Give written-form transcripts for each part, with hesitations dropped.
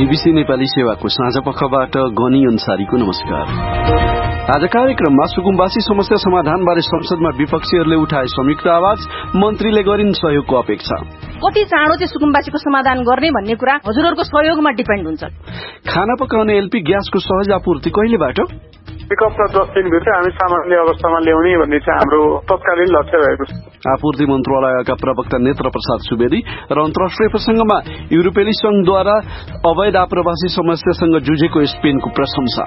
BBC Nepali सेवाको साँझ पखबाट गनी अन्सारीको नमस्कार। आज कार्यक्रममा सुकुम्बासी समस्या समाधानबारे संसदमा विपक्षीहरूले उठाए संयुक्त आवाज, मन्त्रीले गरिन् सहयोगको अपेक्षा। कति चाँडो चाहिँ सुकुम्बासीको समाधान गर्ने भन्ने कुरा हजुरहरूको सहयोगमा डिपेन्ड हुन्छ। खाना पकाउने एलपी ग्यासको सहज आपूर्ति कहिलेबाट? विगत 10 दिनभित्र हामी सामान्य अवस्थामा ल्याउने भन्ने चाहिँ हाम्रो तत्कालीन लक्ष्य रहेको छ। आपूर्ति मन्त्रालयका प्रवक्ता नेत्र प्रसाद सुवेदी र अन्तर्राष्ट्रिय प्रसंगमा युरोपेली संघद्वारा अवैध आप्रवासी समस्यासँग जुझेको स्पेनको प्रशंसा।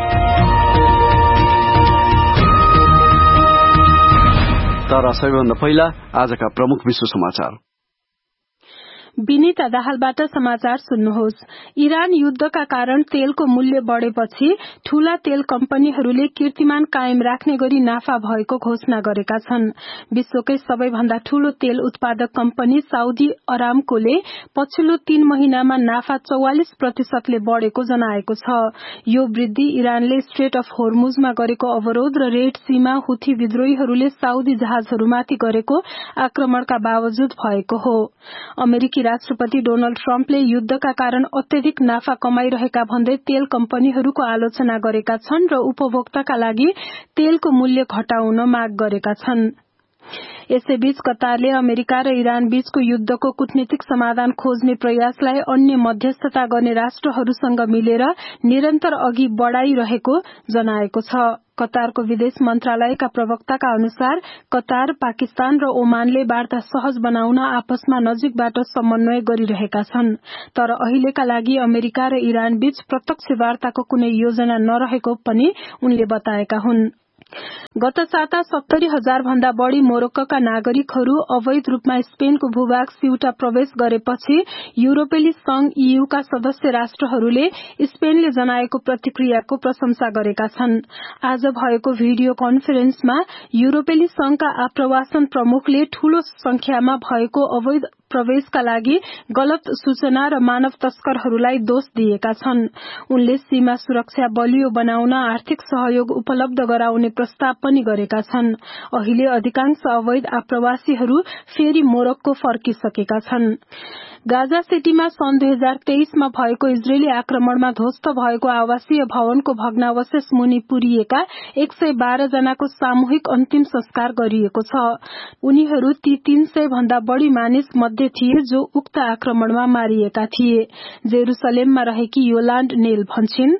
तर सबैभन्दा पहिला आजका प्रमुख विश्व समाचार। विनीता दाहालबाट समाचार सुन्नुहोस्। इरान युद्धका कारण तेलको मूल्य बढ़ेपछि ठूला तेल कम्पनीहरूले कीर्तिमान कायम राख्ने गरी नाफा भएको घोषणा गरेका छन्। विश्वकै सबैभन्दा ठूलो तेल उत्पादक कम्पनी साउदी अरामकोले पछिल्लो 3 महिनामा नाफा 44% बढ़ेको जनाएको छ। यो वृद्धि इरानले स्ट्रेट अफ होर्मुजमा गरेको अवरोध र रेड सीमा हुथी विद्रोहीहरूले साउदी जहाजहरूमाथि गरेको आक्रमणका बावजुद भएको हो। अमेरिकी राष्ट्रपति डोनाल्ड ट्रम्पले युद्धका कारण अत्यधिक नाफा कमाइरहेका भन्दै तेल कम्पनीहरूको आलोचना गरेका छन् र उपभोक्ताका लागि तेलको मूल्य घटाउन माग गरेका छन्। यसैबीच कतारले अमेरिका र इरान बीचको युद्धको कूटनीतिक समाधान खोज्ने प्रयासलाई अन्य मध्यस्थता गर्ने राष्ट्रहरूसँग मिलेर निरन्तर अघि बढ़ाइरहेको जनाएको छ। कतारको विदेश मन्त्रालयका प्रवक्ताका अनुसार कतार, पाकिस्तान र ओमानले वार्ता सहज बनाउन आपसमा नजिकबाट समन्वय गरिरहेका छन्। तर अहिलेका लागि अमेरिका र इरान बीच प्रत्यक्ष वार्ताको कुनै योजना नरहेको पनि उनले बताएका हुन्। गत साता 70,000 भन्दा बढ़ी मोरक्कोका नागरिकहरू अवैध रूपमा स्पेनको भूभाग सिउटा प्रवेश गरेपछि युरोपेली संघ ईयूका सदस्य राष्ट्रहरूले स्पेनले जनाएको प्रतिक्रियाको प्रशंसा गरेका छन्। आज भएको भिडियो कन्फरेन्समा युरोपेली संघका आप्रवासन प्रमुखले ठूलो संख्यामा भएको अवैध प्रवेशका लागि गलत सूचना र मानव तस्करहरूलाई दोष दिएका छन्। उनले सीमा सुरक्षा बलियो बनाउन आर्थिक सहयोग उपलब्ध गराउने प्रस्ताव पनि गरेका छन्। अहिले अधिकांश अवैध आप्रवासीहरू फेरि मोरक्को फर्किसकेका छन्। गाजा सिटीमा सन् 2023मा भएको इजरायली आक्रमणमा ध्वस्त भएको आवासीय भवनको भग्नावशेष मुनि पुरिएका 112 जनाको सामूहिक अन्तिम संस्कार गरिएको छ। उनीहरू ती 300 भन्दा बढ़ी मानिस मध्ये थिए जो उक्त आक्रमणमा मारिएका थिए। जेरूसलेममा रहेकी योलान्ड नेल भन्छिन्,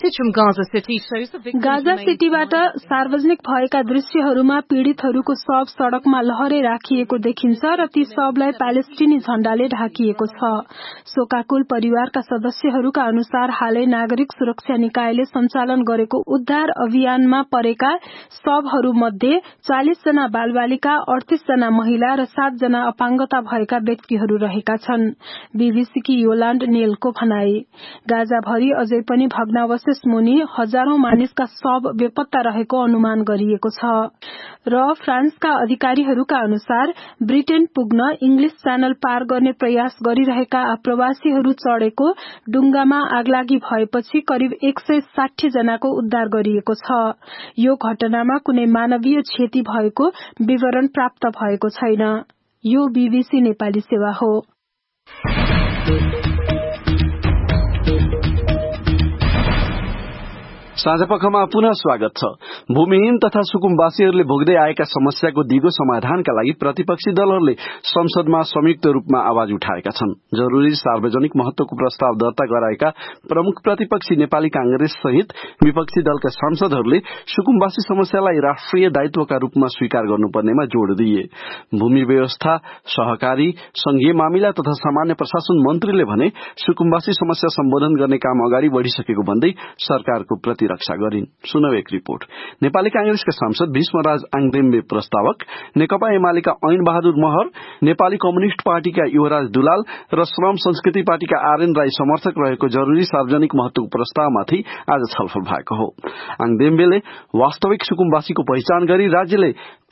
गाजा सिटीबाट सार्वजनिक भएका दृश्यहरूमा पीड़ितहरूको शव सड़कमा लहरै राखिएको देखिन्छ र ती शवलाई प्यालेस्टिनी झण्डाले ढाकिएको छ। शोकाकुल परिवारका सदस्यहरूका अनुसार हालै नागरिक सुरक्षा निकायले सञ्चालन गरेको उद्धार अभियानमा परेका शवहरूमध्ये 40 जना बालबालिका, 38 जना महिला र 7 जना अपाङ्गता भएका व्यक्तिहरू रहेका छन्। बीबीसीकी योलान्ड नेलको भनाई, गाजाभरि अझै पनि भग्नावशेष मुनि हजारौं मानिसका शव बेपत्ता रहेको अनुमान गरिएको छ। र फ्रान्सका अधिकारीहरूका अनुसार ब्रिटेन पुग्न इंग्लिश च्यानल पार गर्ने प्रयास गरिरहेका आप्रवासीहरू चढ़ेको डुंगामा आगलागी भएपछि करिब 160 जनाको उद्धार गरिएको छ। यो घटनामा कुनै मानवीय क्षति भएको विवरण प्राप्त भएको छैन। यो बीबीसी नेपाली सेवा हो। साँझपखमा पुनः स्वागत छ। भूमिहीन तथा सुकुम्बासीहरूले भोग्दै आएका समस्याको दिगो समाधानका लागि प्रतिपक्षी दलहरूले संसदमा संयुक्त रूपमा आवाज उठाएका छन्। जरूरी सार्वजनिक महत्वको प्रस्ताव दर्ता गराएका प्रमुख प्रतिपक्षी नेपाली कांग्रेस सहित विपक्षी दलका सांसदहरूले सुकुम्बासी समस्यालाई राष्ट्रिय दायित्वका रूपमा स्वीकार गर्नुपर्नेमा जोड़ दिए। भूमि व्यवस्था, सहकारी, संघीय मामिला तथा सामान्य प्रशासन मन्त्रीले भने सुकुम्बासी समस्या सम्बोधन गर्ने काम अगाडि बढ़िसकेको भन्दै सरकारको रक्षा गरिन्। सुनौ एक रिपोर्ट। नेपाली कांग्रेसका सांसद भीष्मराज आङदेम्बे प्रस्तावक, नेकपा एमालेका ऐन बहादुर महर, नेपाली कम्युनिष्ट पार्टीका युवराज दुलाल र श्रम संस्कृति पार्टीका आरएन राई समर्थक रहेको जरूरी सार्वजनिक महत्वको प्रस्तावमाथि आज छलफल भएको हो। आङदेम्बेले वास्तविक सुकुम्बासीको पहिचान गरी राज्यले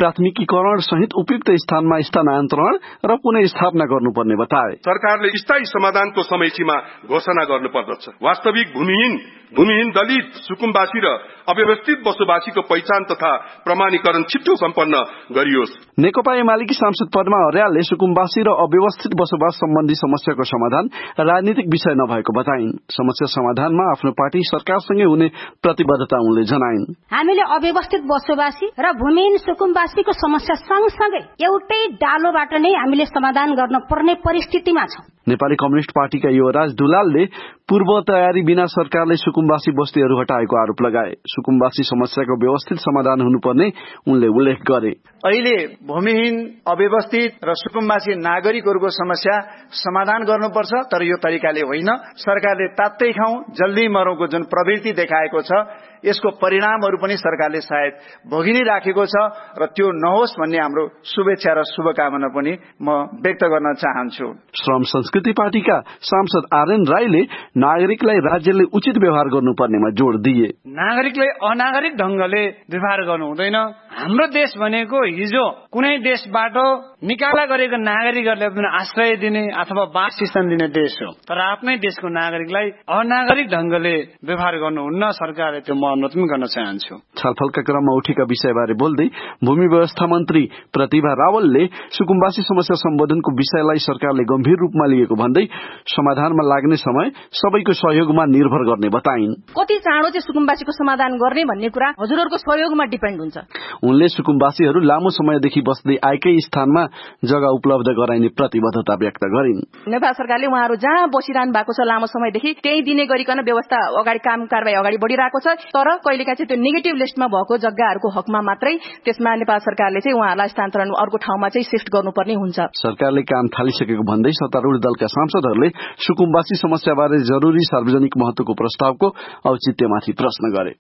प्राथमिकीकरण सहित उपयुक्त स्थानमा स्थानान्तरण र पुनः स्थापना गर्नुपर्ने बताए। सरकारले स्थायी समाधानको समयसीमा घोषणा गर्नुपर्दछ। वास्तविक भूमिहीन दलित, सुकुम्बासी र अव्यवस्थित बसोबासीको पहिचान तथा प्रमाणीकरण छिट्टो सम्पन्न गरियोस्। नेकपा एमालेकी सांसद पद्मा अर्यालले सुकुम्बासी र अव्यवस्थित बसोबास सम्बन्धी समस्याको समाधान राजनीतिक विषय नभएको बताइन्। समस्या समाधानमा आफ्नो पार्टी सरकारसँगै हुने प्रतिबद्धता उनले जनाइन्। हामीले अव्यवस्थित बसोबासी र भूमिहीन सुकुम्बासीको समस्या सँगसँगै एउटै डालोबाट नै हामीले समाधान गर्न पर्ने परिस्थितिमा छौं। नेपाली कम्युनिष्ट पार्टीका युवराज दुलालले पूर्व तयारी बिना सरकारले सुकुम्बासी बस्तीहरू हटाएको आरोप लगाए। सुकुम्बासी समस्याको व्यवस्थित समाधान हुनुपर्ने उनले उल्लेख गरे। अहिले भूमिहीन, अव्यवस्थित र सुकुम्बासी नागरिकहरूको समस्या समाधान गर्नुपर्छ, तर यो तरिकाले होइन। सरकारले तात्तै खाउँ जल्दी मरौँको जुन प्रवृत्ति देखाएको छ, यसको परिणामहरू पनि सरकारले सायद भोगि नै राखेको छ र त्यो नहोस् भन्ने हाम्रो शुभेच्छा र शुभकामना पनि म व्यक्त गर्न चाहन्छु। श्रम संस्कृति पार्टीका सांसद आरएन राईले नागरिकलाई राज्यले उचित व्यवहार गर्नुपर्नेमा जोड़ दिए। नागरिकलाई अनागरिक ढंगले व्यवहार गर्नु हुँदैन। हाम्रो देश भनेको हिजो कुनै देशबाट निकाला गरेको नागरिकहरूलाई पनि आश्रय दिने अथवा वासस्थान दिने देश हो, तर आफ्नै देशको नागरिकलाई अनागरिक ढंगले व्यवहार गर्नुहुन्न। सरकारले त्यो अनुरोध पनि गर्न चाहन्छु। छलफलका क्रममा उठेका विषयबारे बोल्दै भूमि व्यवस्था मन्त्री प्रतिभा रावलले सुकुम्बासी समस्या सम्बोधनको विषयलाई सरकारले गम्भीर रूपमा लिएको भन्दै समाधानमा लाग्ने समय सबैको सहयोगमा निर्भर गर्ने बताइन्। कति चाँडो चाहिँ सुकुम्बासीको समाधान गर्ने भन्ने कुरा हजुरहरूको सहयोगमा डिपेन्ड हुन्छ। उनले सुकुम्बासीहरू लामो समयदेखि बस्दै आएकै स्थानमा जग्गा उपलब्ध गराइने प्रतिबद्धता व्यक्त गरिन्। नेपाल सरकारले उहाँहरू जहाँ बसिरहनु भएको छ लामो समयदेखि त्यही दिने गरिकन व्यवस्था अगाडि काम कारबाही अगाडि बढिरहेको छ, तर कहिलेकाहीँ चाहिँ त्यो नेगेटिभ लिस्टमा भएको जग्गाहरूको हकमा मात्रै त्यसमा नेपाल सरकारले चाहिँ उहाँहरूलाई स्थानान्तरण अर्को ठाउँमा चाहिँ शिफ्ट गर्नुपर्ने हुन्छ। सरकारले काम थालिसकेको भन्दै सत्तारूढ दलका सांसदहरूले सुकुम्बासी समस्याबारे जरूरी सार्वजनिक महत्वको प्रस्तावको औचित्यमाथि प्रश्न गरे।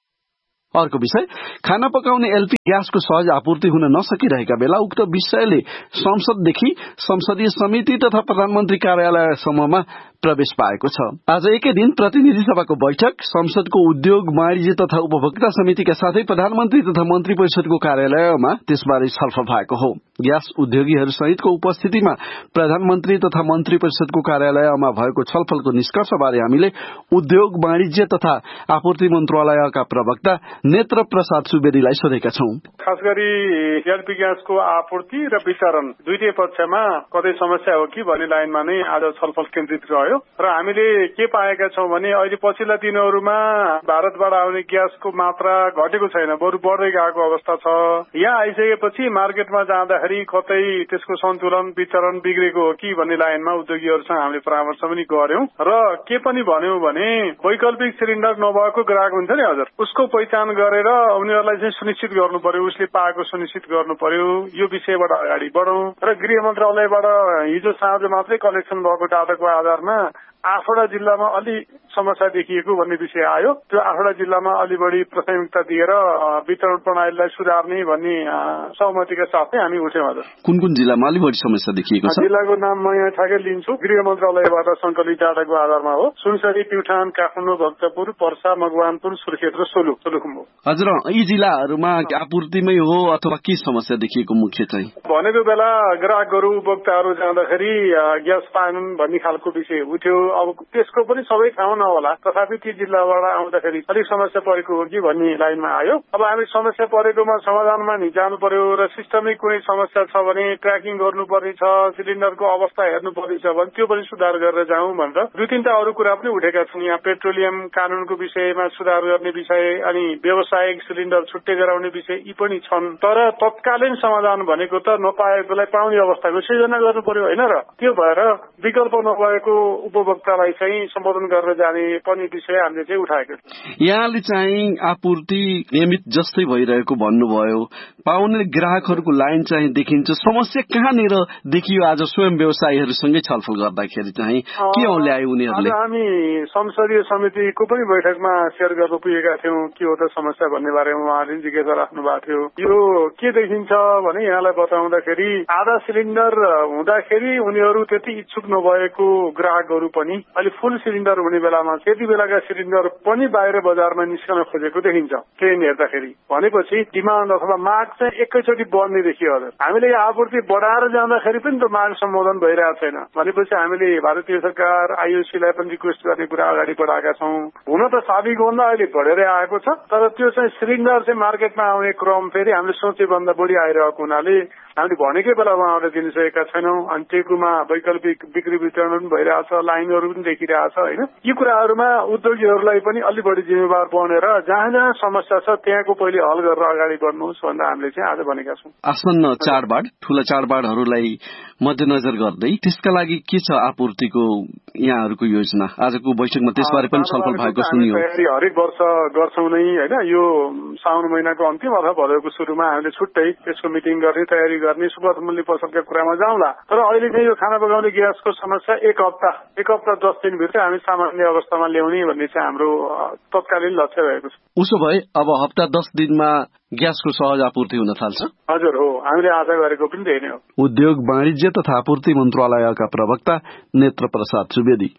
अर्को विषय, खाना पकाउने एलपी ग्यासको सहज आपूर्ति हुन नसकिरहेका बेला उक्त विषयले संसददेखि संसदीय समिति तथा प्रधानमन्त्री कार्यालयसम्ममा प्रवेश पाएको छ। आज एकै दिन प्रतिनिधि सभाको बैठक, संसदको उद्योग, वाणिज्य तथा उपभोक्ता समितिका साथै प्रधानमन्त्री तथा मन्त्री परिषदको कार्यालयमा त्यसबारे छलफल भएको हो। ग्यास उद्योगीहरू सहितको उपस्थितिमा प्रधानमन्त्री तथा मन्त्री परिषदको कार्यालयमा भएको छलफलको निष्कर्षबारे हामीले उद्योग, वाणिज्य तथा आपूर्ति मन्त्रालयका प्रवक्ता नेत्र प्रसाद सुवेदीलाई सोधेका छौं। खास गरी एलपी ग्यासको आपूर्ति र वितरण दुईटै पक्षमा कतै समस्या हो कि भन्ने लाइनमा नै आज छलफल केन्द्रित रह्यो र हामीले के पाएका छौं भने अहिले पछिल्ला दिनहरूमा भारतबाट आउने ग्यासको मात्रा घटेको छैन, बरु बढ्दै गएको अवस्था छ। यहाँ आइसकेपछि मार्केटमा जाँदाखेरि कतै त्यसको सन्तुलन वितरण बिग्रेको हो कि भन्ने लाइनमा उद्योगीहरूसँग हामीले परामर्श पनि गर्यौं र के पनि भन्यौं भने वैकल्पिक सिलिन्डर नभएको ग्राहक हुन्छ नि हजुर, उसको पहिचान गरेर उनीहरूलाई चाहिँ सुनिश्चित गर्नु पर्यो, उसले पाएको सुनिश्चित गर्नु पर्यो। यो विषयबाट अगाडि बढौं र गृह मन्त्रालयबाट हिजो साँझ मात्रै कलेक्सन भएको डाटाको आधारमा 8वटा जिल्लामा अलि समस्या देखिएको भन्ने विषय आयो। त्यो 8वटा जिल्लामा अलि बढी प्राथमिकता दिएर वितरण प्रणालीलाई सुधार्ने भन्ने सहमतिका साथै हामी उठ्यौं। हजुर, कुन कुन जिल्लामा अलि बढी समस्या देखिएको छ? जिल्लाको नाम म यहाँ ठ्याक्कै लिन्छु, गृह मन्त्रालयबाट संकलित डाटाको आधारमा हो। सुनसरी, प्युठान, काठमाडौँ, भक्तपुर, पर्सा, मकवानपुर, सुर्खेत र सोलुखुम्बु। हजुर, यी जिल्लाहरूमा आपूर्तिमै हो अथवा के समस्या देखिएको मुख्य चाहिँ? भनेको बेला ग्राहकहरू उपभोक्ताहरू जाँदाखेरि ग्यास पाएनन् भन्ने खालको विषय उठ्यो। अब त्यसको पनि सबै ठाउँ नहोला, तथापि ती जिल्लाबाट आउँदाखेरि अलिक समस्या परेको हो कि भन्ने लाइनमा आयो। अब हामी समस्या परेकोमा समाधानमा नि जानु पर्यो र सिस्टमिक कुनै समस्या छ भने ट्र्याकिङ गर्नुपर्ने छ, सिलिन्डरको अवस्था हेर्नुपर्ने छ भने त्यो पनि सुधार गरेर जाउँ भनेर दुई तीनटा अरू कुरा पनि उठेका छन्। यहाँ पेट्रोलियम कानूनको विषयमा सुधार गर्ने विषय अनि व्यावसायिक सिलिन्डर छुट्टै गराउने विषय यी पनि छन्। तर तत्कालीन समाधान भनेको त नपाएकोलाई पाउने अवस्थाको सृजना गर्नु पर्यो होइन र, त्यो भएर विकल्प नभएको उपभोक्तालाई चाहिँ सम्बोधन गरेर जाने पनि विषय हामीले चाहिँ उठाएको छ। यहाँले चाहिँ आपूर्ति नियमित जस्तै भइरहेको भन्नुभयो, पाउने ग्राहकहरूको लाइन चाहिँ देखिन्छ, समस्या कहाँनिर देखियो? आज स्वयं व्यवसायीहरूसँगै छलफल गर्दाखेरि चाहिँ के ल्यायो उनीहरूले? हामी संसदीय समितिको पनि बैठकमा शेयर गर्न पुगेका थियौं के हो त समस्या भन्ने बारेमा उहाँले जिज्ञासा राख्नु भएको थियो। यो के देखिन्छ भने यहाँलाई बताउँदाखेरि आधा सिलिन्डर हुँदाखेरि उनीहरू त्यति इच्छुक नभएको ग्राहकहरू पनि पनि अहिले फुल सिलिन्डर हुने बेलामा त्यति बेलाका सिलिन्डर पनि बाहिर बजारमा निस्कन खोजेको देखिन्छ ट्रेन हेर्दाखेरि। भनेपछि डिमान्ड अथवा माग चाहिँ एकैचोटि बढ्ने देखियो। हजुर, हामीले आपूर्ति बढाएर जाँदाखेरि पनि त माग सम्बोधन भइरहेको छैन। भनेपछि हामीले भारतीय सरकार आइओसीलाई पनि रिक्वेस्ट गर्ने कुरा अगाडि बढाएका छौँ। हुन त साबिकभन्दा अहिले बढेरै आएको छ, तर त्यो चाहिँ सिलिन्डर चाहिँ मार्केटमा आउने क्रम फेरि हामीले सोचे भन्दा बढी आइरहेको हुनाले हामीले भनेकै बेला उहाँहरूले दिनसकेका छैनौँ। अनि टेकुमा वैकल्पिक बिक्री वितरण पनि भइरहेछ, लाइनहरू पनि देखिरहेछ होइन। यी कुराहरूमा उद्योगीहरूलाई पनि अलि बढी जिम्मेवार बनेर जहाँ जहाँ समस्या छ त्यहाँको पहिले हल गरेर अगाडि बढ्नुहोस् भनेर हामीले चाहिँ आज भनेका छौँ। आसन्न चाडबाड, ठूला चाडबाडहरूलाई मध्यनजर गर्दै त्यसका लागि के छ आपूर्तिको यहाँहरूको योजना? आजको बैठकमा त्यसबारे पनि छलफल भएको सुनियो। तयारी हरेक वर्ष गर्छौँ नै होइन। यो साउन महिनाको अन्तिम अथवा भदौको सुरुमा हामीले छुट्टै त्यसको मिटिङ गर्ने, तयारी गर्ने, सुपथ मूल्य पसलका कुरामा जाउँला। तर अहिले चाहिँ यो खाना पकाउने ग्यासको समस्या एक हप्ता 10 दिनभित्र हामी सामान्य अवस्थामा ल्याउने भन्ने चाहिँ हाम्रो तत्कालीन लक्ष्य रहेको छ। उसो भए अब हप्ता 10 दिनमा ग्यासको सहज आपूर्ति हुन थाल्छ? हजुर हो, हामीले आशा गरेको पनि त्यही नै हो। उद्योग वाणिज्य तथा आपूर्ति मन्त्रालयका प्रवक्ता नेत्र प्रसाद सुवेदी।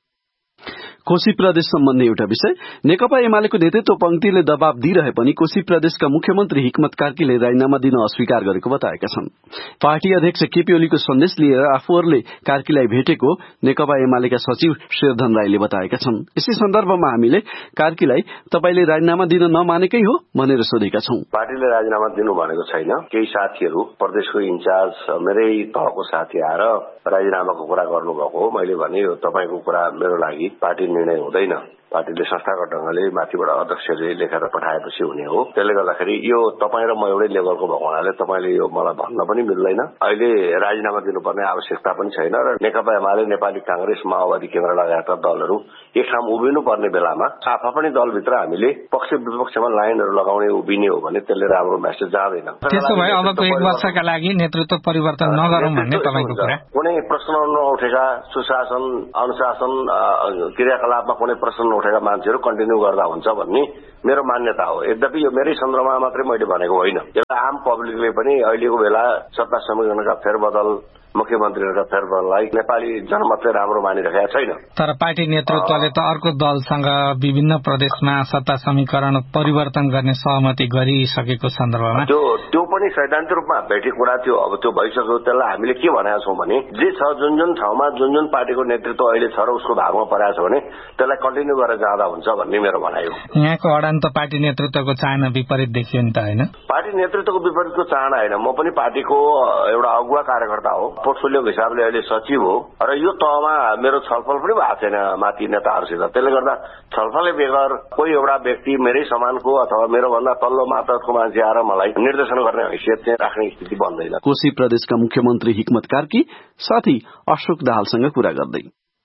कोशी प्रदेश सम्बन्धी एउटा विषय। नेकपा एमालेको नेतृत्व पंक्तिले दबाव दिइरहे पनि कोशी प्रदेशका मुख्यमन्त्री हिक्मत कार्कीले राजीनामा दिन अस्वीकार गरेको बताएका छन्। पार्टी अध्यक्ष केपी ओलीको सन्देश लिएर आफूहरूले कार्कीलाई भेटेको नेकपा एमालेका सचिव शेरधन राईले बताएका छन्। यसै सन्दर्भमा हामीले कार्कीलाई तपाईले राजीनामा दिन नमानेकै हो भनेर सोधेका छौं। पार्टीले राजीनामा दिनु भनेको छैन। केही साथीहरू प्रदेशको इन्चार्ज मेरै तहको साथी आएर राजीनामाको कुरा गर्नुभएको हो। मैले भने यो तपाईको कुरा मेरो लागि पार्टी निर्णय हुँदैन। पार्टीले संस्थागत ढंगले माथिबाट अध्यक्षले लेखेर पठाएपछि हुने हो। त्यसले गर्दाखेरि यो तपाईँ र म एउटै लेभलको भएको हुनाले तपाईले यो मलाई भन्न पनि मिल्दैन। अहिले राजीनामा दिनुपर्ने आवश्यकता पनि छैन र नेकपा एमाले, नेपाली कांग्रेस, माओवादी केन्द्र लगायतका दलहरू एक ठाउँ उभिनु पर्ने बेलामा आफा पनि दलभित्र हामीले पक्ष विपक्षमा लाइनहरू लगाउने उभिने हो भने त्यसले राम्रो मेसेज जाँदैन। त्यसो भए अबको 1 वर्षका लागि नेतृत्व परिवर्तन नगरौं भन्ने तपाईको कुरा? कुनै प्रश्न नउठेका सुशासन, अनुशासन, क्रियाकलापमा कुनै प्रश्न उठेका मान्छेहरू कन्टिन्यू गर्दा हुन्छ भन्ने मेरो मान्यता हो। यद्यपि यो मेरै सन्दर्भमा मात्रै मैले भनेको होइन। एउटा आम पब्लिकले पनि अहिलेको बेला सत्ता समीकरणका फेरबदल, मुख्यमन्त्रीहरूका फेरबदललाई नेपाली जनमतले राम्रो मानिरहेका छैन। तर पार्टी नेतृत्वले त अर्को दलसँग विभिन्न प्रदेशमा सत्ता समीकरण परिवर्तन गर्ने सहमति गरिसकेको सन्दर्भमा त्यो पनि सैद्धान्तिक रूपमा भेटेको कुरा थियो। अब त्यो भइसक्यो। त्यसलाई हामीले के भनेका छौं भने जे छ जुन ठाउँमा जुन पार्टीको नेतृत्व अहिले छ र उसको भागमा परेको छ भने त्यसलाई कन्टिन्यू गरेर जाँदा हुन्छ भन्ने मेरो भनाइ हो। यहाँको अडान त पार्टी नेतृत्वको चाहना विपरीत देखियो नि त होइन? पार्टी नेतृत्वको विपरीतको चाहना होइन। म पनि पार्टीको एउटा अगुवा कार्यकर्ता हो। पोर्टफोलियोको हिसाबले अहिले सचिव हो र यो तहमा मेरो छलफल पनि भएको छैन माथि नेताहरूसित। त्यसले गर्दा छलफलले बेगर कोही एउटा व्यक्ति मेरै समानको अथवा मेरो भन्दा तल्लो मात्राको मान्छे आएर मलाई निर्देशन गर्ने हैसियत चाहिँ राख्ने स्थिति बन्दैन। कोशी प्रदेशका मुख्यमन्त्री हिक्मत कार्की साथी अशोक दाहालसँग कुरा गर्दै।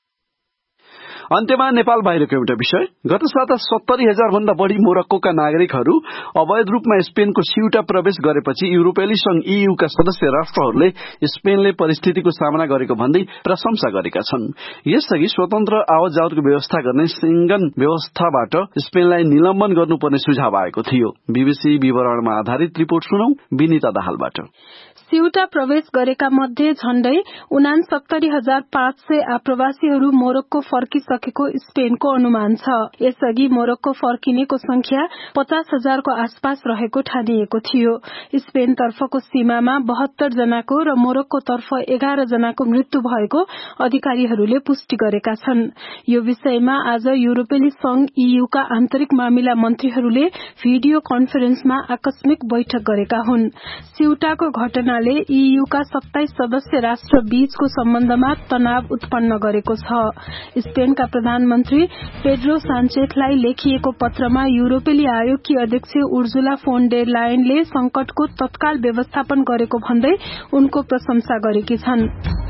अन्त्यमा नेपाल बाहिरको एउटा विषय। गत साता 70,000 भन्दा बढ़ी मोरक्कोका नागरिकहरू अवैध रूपमा स्पेनको सिउटा प्रवेश गरेपछि युरोपेली संघ ईयूका सदस्य राष्ट्रहरूले स्पेनले परिस्थितिको सामना गरेको भन्दै प्रशंसा गरेका छन्। यसअघि स्वतन्त्र आवत जावतको व्यवस्था गर्ने सेन्गन व्यवस्थाबाट स्पेनलाई निलम्बन गर्नुपर्ने सुझाव आएको थियो। बीबीसी विवरणमा आधारित रिपोर्ट सुनौ विनिता दाहालबाट। सिउटा प्रवेश गरेका मध्ये झण्डै 69,500 आप्रवासीहरू मोरक्को फर्किसकेको स्पेनको अनुमान छ। यसअघि मोरक्को फर्किनेको संख्या 50,000 को आसपास रहेको ठानिएको थियो। स्पेन तर्फको सीमामा 72 जनाको र मोरक्को तर्फ 11 जनाको मृत्यु भएको अधिकारीहरूले पुष्टि गरेका छन्। यो विषयमा आज युरोपेली संघ ईयूका आन्तरिक मामिला मन्त्रीहरूले भिडियो कन्फरेन्समा आकस्मिक बैठक गरेका हुन्। सिउटाको घटनाले ईयूका 27 सदस्य राष्ट्र बीचको सम्बन्धमा तनाव उत्पन्न गरेको छ। स्पेनका प्रधानमन्त्री पेड्रो सान्चेजलाई लेखिएको पत्रमा युरोपेली आयोगकी अध्यक्ष उर्जुला फोन डेर लायनले संकटको तत्काल व्यवस्थापन गरेको भन्दै उनको प्रशंसा गरेकी छन्।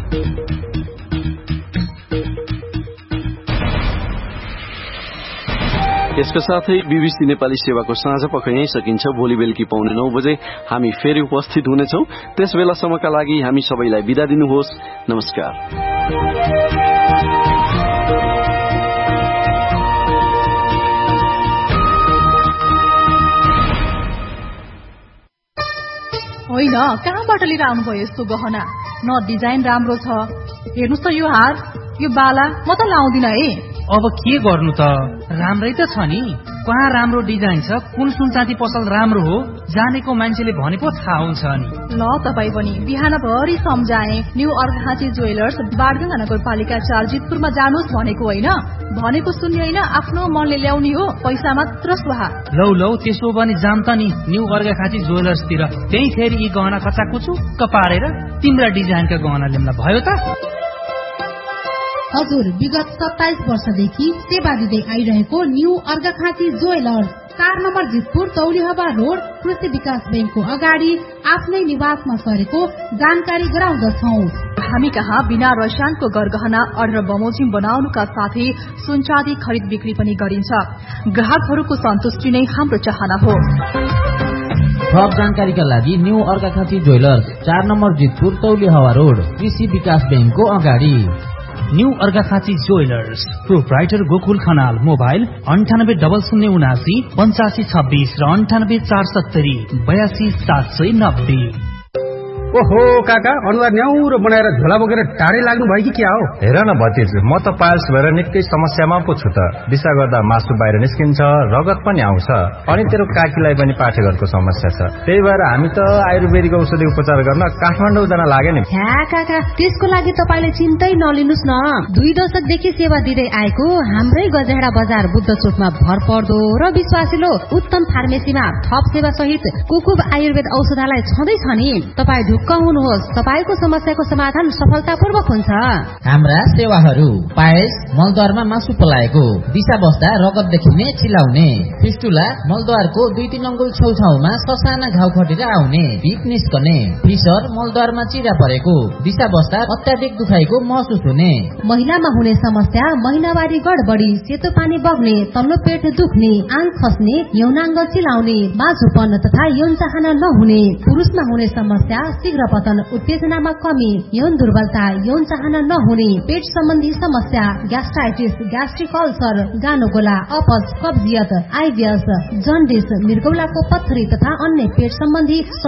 यसका साथै बीबीसी नेपाली सेवाको साँझ पख यही सकिन्छ। भोलि बेलुकी 9:15 बजे हामी फेरि उपस्थित हुनेछौं। त्यस बेलासम्मका लागि हामी सबैलाई बिदा दिनुहोस्। नमस्कार। होइन, कहाँबाट लिएर आउनुभयो यस्तो गहना? न डिजाइन राम्रो छ। हेर्नुहोस् त यो हार यो बाला म त लाउँदिन है। अब के गर्नु त, राम्रै त छ नि। कहाँ राम्रो डिजाइन छ, कुन सुनचाँदी पसल राम्रो हो, जानेको मान्छेले भने पो थाहा हुन्छ नि। ल तपाईँ पनि बिहान भरि सम्झाए न्यू अर्घाखाँची ज्वेलर्स बारगंगा नगरपालिका 4 जितपुरमा जानुहोस् भनेको होइन, भनेको सुन्ने होइन, आफ्नो मनले ल्याउने हो, पैसा मात्र सुहा। लौ त्यसो भने जाम त नि न्यू अर्घाखाँची ज्वेलर्सतिर, त्यही फेरि यी गहना कचाकुचुक्क पारेर तिम्रा डिजाइनका गहना ल्याउन भयो त। हजुर, विगत 27 वर्षदेखि सेवा दिँदै आइरहेको new Arghakhanchi jewellers 4 number Jitpur तौलिहवा road कृषि विकास बैंकको अगाडि आफ्नै निवासमा सरेको जानकारी गराउँदछौं। हामी कहाँ बिना रसायनको गरगहना अर्ध बमोजिम बनाउनुका साथै सुनचाँदी खरिद बिक्री पनि गरिन्छ। ग्राहकहरूको सन्तुष्टि नै हाम्रो चाहना हो। थप जानकारीका लागि new Arghakhanchi jewellers 4 number Jitpur तौलिहवा road कृषि विकास बैंकको अगाडि। New Arghakhanchi jewellers, proprietor Gokul Khanal, mobile 980079 8526 र 98470 82 790। ओहो काका, अनुहार न्याउरो बनाएर झोला बोकेर टाढै लाग्नु भयो कि क्या हो? हेर न भतिज, म त पायल्स भएर निकै समस्यामा पो छु त। दिशा गर्दा मासु बाहिर निस्किन्छ, रगत पनि आउँछ, अनि तेरो काकीलाई पनि पाठेघरको समस्या छ। त्यही भएर हामी त आयुर्वेदिक औषधि उपचार गर्न काठमाडौँ जान लाग्यो नि। ह्या काका, त्यसको लागि तपाईले चिन्तै नलिनुस् न। 2 दशकदेखि सेवा दिँदै आएको हाम्रै गजेडा बजार बुद्ध चोकमा भरपर्दो र विश्वासिलो उत्तम फार्मेसीमा थप सेवा सहित कुकुब आयुर्वेद औषधालय छँदैछ नि। तपाईँ ढुक्क हुनुहोस्, तपाईको समस्याको समाधान सफलतापूर्वक हुन्छ। हाम्रा सेवाहरू: पायल्स, मलद्वारमा मासु पलाएको, दिशा बस्दा रगत देखिने चिलाउने, फिस्टुला, मलद्वारको 2-3 अङ्गुल छेउछाउमा ससाना घाउ खटेर आउने, पिप निस्कने, फिसर, मलद्वारमा चिरा परेको, दिशा बस्दा अत्याधिक दुखाइको महसुस हुने, महिलामा हुने समस्या महिनावारी गडबडी, सेतो पानी बग्ने, तल्लो पेट दुख्ने, आँख खस्ने, यौनाङ्ग चिलाउने, बाझोपन तथा यौन चाहना नहुने, पुरुषमा हुने समस्या शीघ्र पतन, उत्तेजनामा कमी, यौन दुर्बलता, यौन चाहना नहुने, पेट सम्बन्धी समस्या, ग्यास्ट्राइटिस, ग्यास्ट्रिक अल्सर, गानोगोला, अपच, कब्जियत, आइबिएस, जन्डिस, मृगौलाको पत्थरी तथा अन्य पेट सम्बन्धी